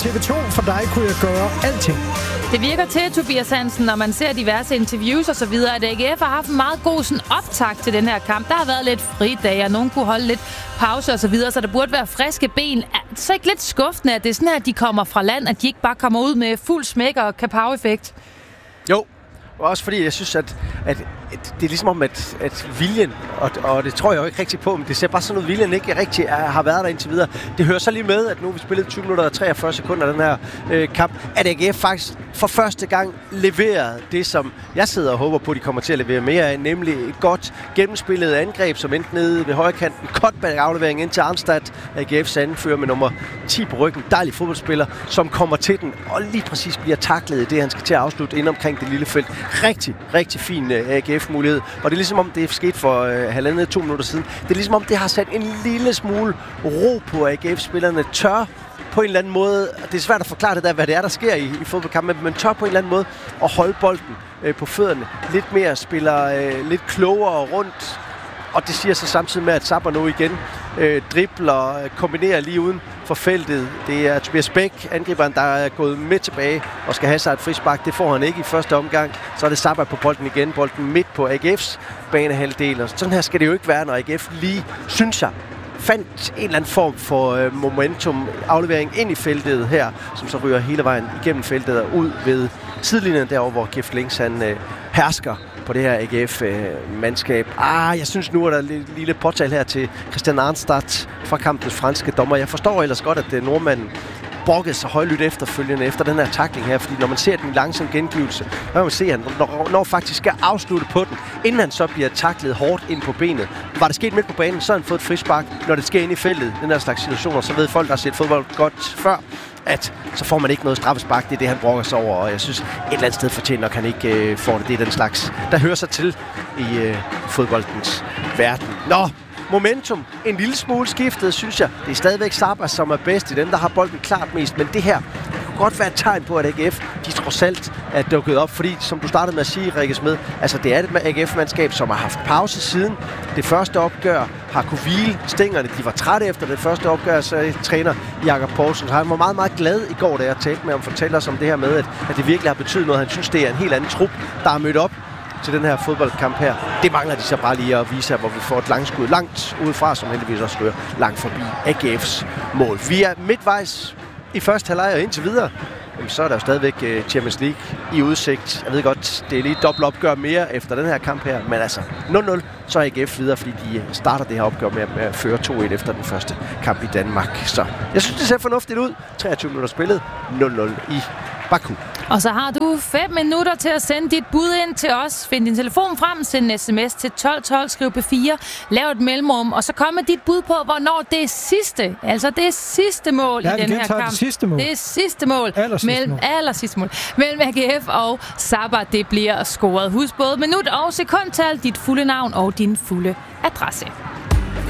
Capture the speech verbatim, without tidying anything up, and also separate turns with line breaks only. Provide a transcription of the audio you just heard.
T V to, for dig kunne jeg gøre alting.
Det virker til, Tobias Hansen, når man ser diverse interviews og så videre, at A G F har haft en meget god sådan, optakt til den her kamp. Der har været lidt fridage, og nogen kunne holde lidt pause og så videre, så der burde være friske ben. Så ikke lidt skuffende, at det er sådan her, at de kommer fra land, at de ikke bare kommer ud med fuld smæk og kapow-effekt?
Jo, også fordi jeg synes, at, at det er ligesom om, at, at viljen, og, og det tror jeg jo ikke rigtig på, men det ser bare sådan ud, viljen ikke rigtig er, har været der indtil videre. Det hører så lige med, at nu vi spillet tyve minutter og treogfyrre sekunder af den her øh, kamp, at A G F faktisk for første gang leverede det, som jeg sidder og håber på, at de kommer til at levere mere af, nemlig et godt gennemspillet angreb, som endte nede ved højrekanten. Cutback-aflevering ind til Arnstad. A G F's anfører med nummer ti på ryggen. Dejlig fodboldspiller, som kommer til den og lige præcis bliver taklet i det, han skal til at afslutte ind omkring det lille felt. Rigtig, rigtig fin uh, A G F-mulighed. Og det er ligesom om, det er sket for uh, halvandet, to minutter siden. Det er ligesom om, det har sat en lille smule ro på A G F-spillerne. Tør på en eller anden måde, det er svært at forklare det der, hvad det er, der sker i, i fodboldkampen, men tør på en eller anden måde at holde bolden øh, på fødderne. Lidt mere, spiller øh, lidt klogere rundt, og det siger så samtidig med, at Zappa nu igen øh, dribler, øh, kombinerer lige uden for feltet. Det er Tobias Bæk, angriberen, der er gået midt tilbage og skal have sig et frispark. Det får han ikke i første omgang. Så er det Zappa på bolden igen, bolden midt på A G F's banehalvdel. Og sådan her skal det jo ikke være, når A G F lige, synes jeg, fandt en eller anden form for øh, momentum, aflevering ind i feltet her, som så ryger hele vejen igennem feltet og ud ved sidelinjen derovre, hvor Gift Links han øh, hersker på det her A G F-mandskab. Øh, ah, jeg synes nu, at der er et lille påtal her til Christian Arnstad fra kampens franske dommer. Jeg forstår ellers godt, at det er nordmanden brokkede sig højlydt efterfølgende efter den her tackling her, fordi når man ser den langsomme gengivelse, så kan man se, at han når, når faktisk skal afslutte på den, inden han så bliver tacklet hårdt ind på benet. Var det sket midt på banen, så har han fået et frispark. Når det sker ind i feltet, den her slags situationer, så ved folk, der har set fodbold godt før, at så får man ikke noget straffespark. Det er det, han brokker sig over, og jeg synes, et eller andet sted fortjener nok, han ikke øh, får det. Det er den slags, der hører sig til i øh, fodboldens verden. Nå! Momentum. En lille smule skiftet, synes jeg. Det er stadigvæk Zappa, som er bedst i dem, der har bolden klart mest. Men det her kunne godt være et tegn på, at A G F, de trods alt er dukket op. Fordi, som du startede med at sige, Rikke Smed, altså det er et A G F-mandskab, som har haft pause siden det første opgør, har kunne hvile stængerne. De var trætte efter det første opgør, så træner Jakob Poulsen. Han var meget, meget glad i går, da jeg talte med ham, fortæller os om det her med, at, at det virkelig har betydet noget. Han synes, det er en helt anden trup, der er mødt op til den her fodboldkamp her. Det mangler de så bare lige at vise her, hvor vi får et langskud langt udefra, som heldigvis også rører langt forbi A G F's mål. Vi er midtvejs i første halvleg og indtil videre. Jamen, så er der jo stadigvæk uh, Champions League i udsigt. Jeg ved godt, det er lige dobbelt opgør mere efter den her kamp her, men altså nul nul, så er A G F videre, fordi de starter det her opgør med, med at føre to et efter den første kamp i Danmark. Så jeg synes, det ser fornuftigt ud. treogtyve minutter spillet, nul nul i Baku.
Og så har du fem minutter til at sende dit bud ind til os. Find din telefon frem, send en sms til tolv tolv, skriv B fire, lav et mellemrum, og så kom med dit bud på, hvornår det er sidste, altså det er sidste mål
ja,
i den her kamp.
Det sidste mål.
Det er sidste mål.
Aller sidste
mellem,
mål.
Aller sidste mål. Mellem A G F og Zappa, det bliver scoret. Husk både minut og sekundtal, dit fulde navn og din fulde adresse.